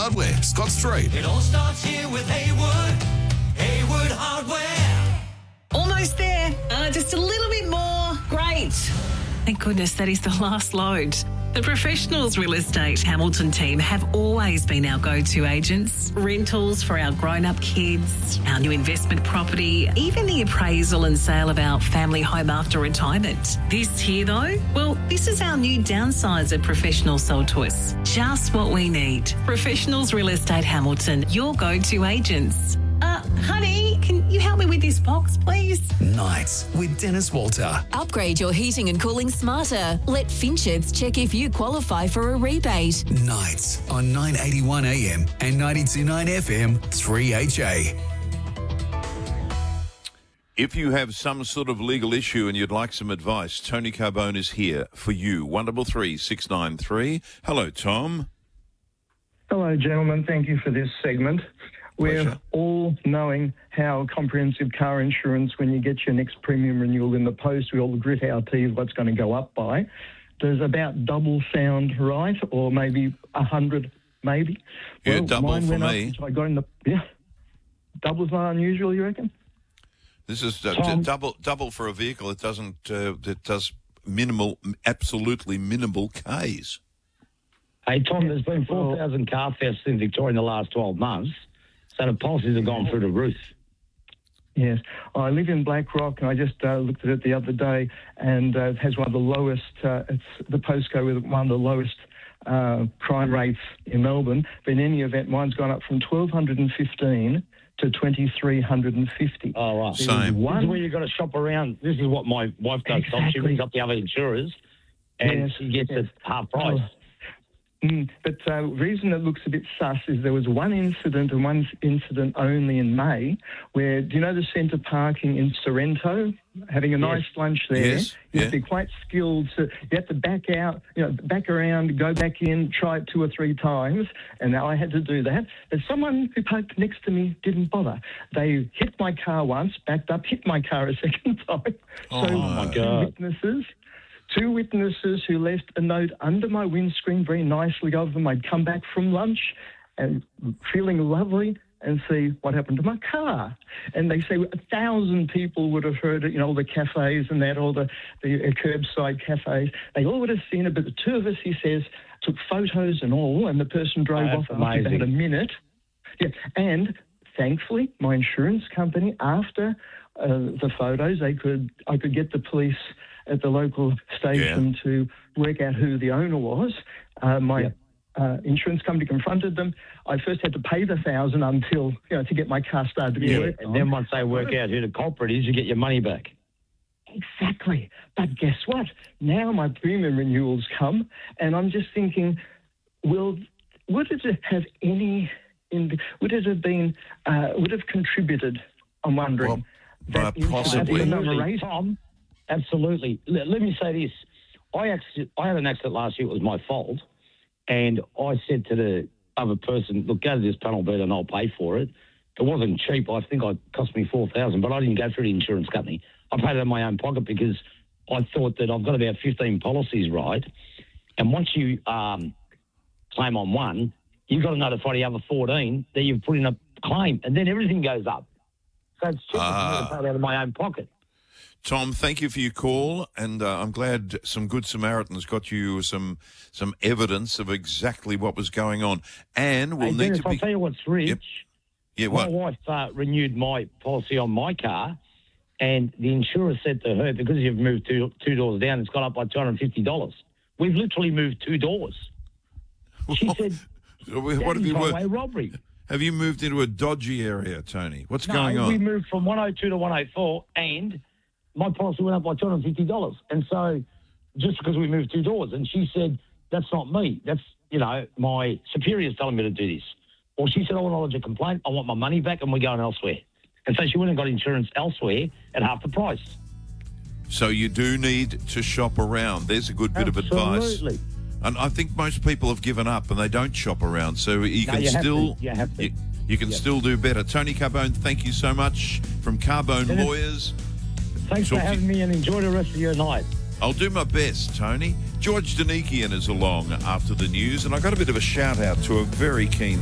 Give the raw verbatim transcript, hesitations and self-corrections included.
Hardware, Scott Street. It all starts here with Haywood, Haywood Hardware. Almost there. Uh, just a little bit more. Great. Thank goodness that is the last load. The Professionals Real Estate Hamilton team have always been our go-to agents. Rentals for our grown-up kids, our new investment property, even the appraisal and sale of our family home after retirement. This here, though, well, this is our new downsizer Professionals sold to us. Just what we need. Professionals Real Estate Hamilton, your go-to agents. Uh, honey, can you help me with this box, please? Nights with Dennis Walter. Upgrade your heating and cooling smarter. Let Finchard's check if you qualify for a rebate. Nights on nine eighty-one A M and ninety-two point nine F M three H A. If you have some sort of legal issue and you'd like some advice, Tony Carbone is here for you. one three three, six nine three. Hello, Tom. Hello, gentlemen. Thank you for this segment. We're Pleasure. all knowing how comprehensive car insurance, when you get your next premium renewal in the post, we all grit our teeth what's going to go up by. Does about double sound right, or maybe a hundred, maybe? Yeah, well, double mine for went me. Up, which I got in the yeah. Double's not unusual, you reckon? This is uh, Tom. d- double double for a vehicle that doesn't uh, that does minimal, absolutely minimal Ks. Hey, Tom, there's been four thousand car thefts in Victoria in the last twelve months, so the policies have gone through the roof. Yes. I live in Blackrock, and I just uh, looked at it the other day, and uh, it has one of the lowest, uh, it's the postcode with one of the lowest uh, crime rates in Melbourne. But in any event, mine's gone up from twelve fifteen to twenty-three fifty. Oh, right. Same. This is One, where you've got to shop around. This is what my wife does. Tom. She Exactly. rings up the other insurers, and Yes, she gets yes. it half price. Oh. Mm, but the uh, reason it looks a bit sus is there was one incident and one incident only in May where, do you know the centre parking in Sorrento? Having a nice lunch there. Yes, You yeah. have to be quite skilled. To, you have to back out, you know, back around, go back in, try it two or three times. And now I had to do that. But someone who parked next to me didn't bother. They hit my car once, backed up, hit my car a second time. Oh, so my two God. witnesses. Two witnesses who left a note under my windscreen, very nicely of them. I'd come back from lunch and feeling lovely and see what happened to my car. And they say a thousand people would have heard it, you know, all the cafes and that, all the, the uh, curbside cafes. They all would have seen it, but the two of us, he says, took photos and all, and the person drove Oh, off that's after about amazing. a minute. Yeah, and thankfully, my insurance company, after uh, the photos, they could I could get the police at the local station to work out who the owner was. Uh, my Yeah. uh, insurance company confronted them. I first had to pay the thousand until, you know, to get my car started to be Yeah, worked and on. then once they work out who the culprit is, you get your money back. Exactly. But guess what? Now my premium renewals come, and I'm just thinking, will would it have any? In, would it have been? Uh, would have contributed? I'm wondering. Well, uh, that incident possibly. in number Absolutely, eight? Tom. Absolutely. Let, let me say this. I actually, I had an accident last year. It was my fault. And I said to the other person, look, go to this panel beat and I'll pay for it. It wasn't cheap. I think it cost me four thousand dollars, but I didn't go through the insurance company. I paid it out of my own pocket because I thought that I've got about fifteen policies, right? And once you um, claim on one, you've got to notify the other fourteen that you've put in a claim, and then everything goes up. So it's cheaper for me to pay it out of my own pocket. Tom, thank you for your call, and uh, I'm glad some good Samaritans got you some some evidence of exactly what was going on. And we'll Hey, need Dennis, to I'll be. tell you what's rich. Yep. Yeah, My what? wife uh, renewed my policy on my car, and the insurer said to her, because you've moved two, two doors down, it's gone up by two hundred fifty dollars. We've literally moved two doors. She said, what "That have is you highway worked? robbery." Have you moved into a dodgy area, Tony? What's No, going on? we moved from one oh two to one oh four, and my policy went up by two hundred fifty dollars. And so, just because we moved two doors, and she said, that's not me. That's, you know, my superior's telling me to do this. Or she said, I want to lodge a complaint. I want my money back, and we're going elsewhere. And so she went and got insurance elsewhere at half the price. So you do need to shop around. There's a good bit of advice. Absolutely. And I think most people have given up and they don't shop around. So you No, can you have still to. You have to. you, you can Yep. still do better. Tony Carbone, thank you so much from Carbone Dennis, Lawyers. Thanks for Talk to having me, and enjoy the rest of your night. I'll do my best, Tony. George Danikian is along after the news, and I got a bit of a shout out to a very keen